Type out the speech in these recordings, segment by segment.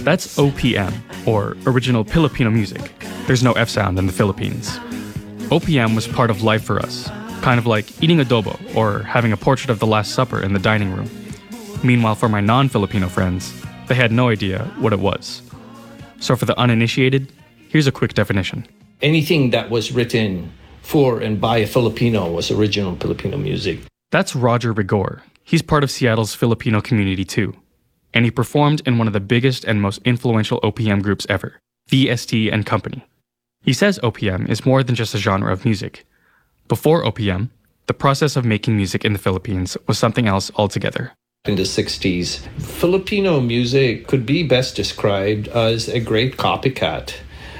That's OPM, or Original Filipino Music. There's no F sound in the Philippines. OPM was part of life for us, kind of like eating adobo or having a portrait of the Last Supper in the dining room. Meanwhile, for my non-Filipino friends, they had no idea what it was. So for the uninitiated, here's a quick definition. Anything that was written for and by a Filipino was original Filipino music. That's Roger Rigor. He's part of Seattle's Filipino community too. And he performed in one of the biggest and most influential OPM groups ever, VST and Company. He says OPM is more than just a genre of music. Before OPM, the process of making music in the Philippines was something else altogether. In the 60s, Filipino music could be best described as a great copycat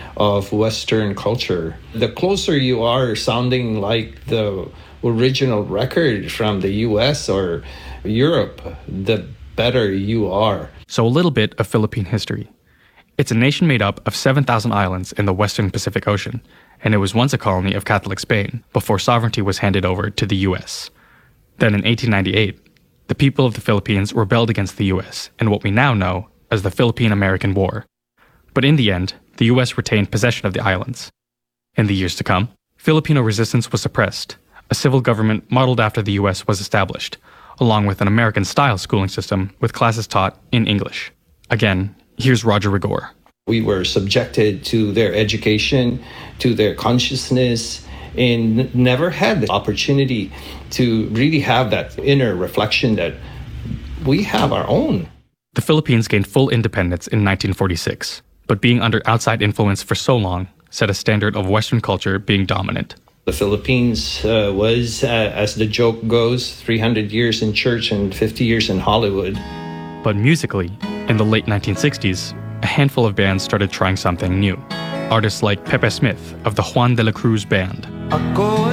of Western culture. The closer you are sounding like the original record from the US or Europe, the better you are. So a little bit of Philippine history. It's a nation made up of 7,000 islands in the western Pacific Ocean, and it was once a colony of Catholic Spain before sovereignty was handed over to the US. Then in 1898, the people of the Philippines rebelled against the US in what we now know as the Philippine-American War. But in the end, the US retained possession of the islands. In the years to come, Filipino resistance was suppressed. A civil government modeled after the US was established, along with an American-style schooling system with classes taught in English. Again, here's Roger Rigor. We were subjected to their education, to their consciousness, and never had the opportunity to really have that inner reflection that we have our own. The Philippines gained full independence in 1946, but being under outside influence for so long set a standard of Western culture being dominant. The Philippines was, as the joke goes, 300 years in church and 50 years in Hollywood. But musically, in the late 1960s, a handful of bands started trying something new. Artists like Pepe Smith of the Juan de la Cruz Band.